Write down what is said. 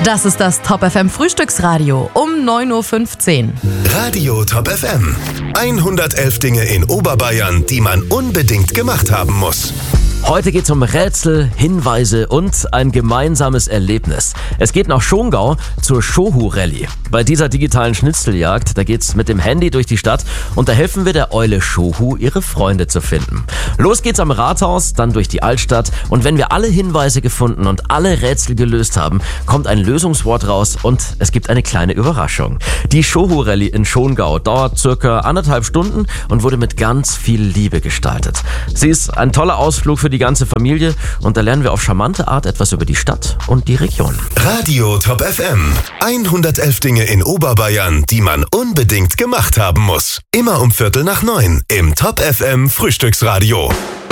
Das ist das Top FM Frühstücksradio um 9.15 Uhr. Radio Top FM. 111 Dinge in Oberbayern, die man unbedingt gemacht haben muss. Heute geht's um Rätsel, Hinweise und ein gemeinsames Erlebnis. Es geht nach Schongau zur Schohu-Rallye. Bei dieser digitalen Schnitzeljagd, da geht's mit dem Handy durch die Stadt und da helfen wir der Eule Schohu, ihre Freunde zu finden. Los geht's am Rathaus, dann durch die Altstadt und wenn wir alle Hinweise gefunden und alle Rätsel gelöst haben, kommt ein Lösungswort raus und es gibt eine kleine Überraschung. Die Schohu-Rallye in Schongau dauert circa 1,5 Stunden und wurde mit ganz viel Liebe gestaltet. Sie ist ein toller Ausflug für die ganze Familie und da lernen wir auf charmante Art etwas über die Stadt und die Region. Radio Top FM. 111 Dinge in Oberbayern, die man unbedingt gemacht haben muss. Immer um 8:45 im Top FM Frühstücksradio.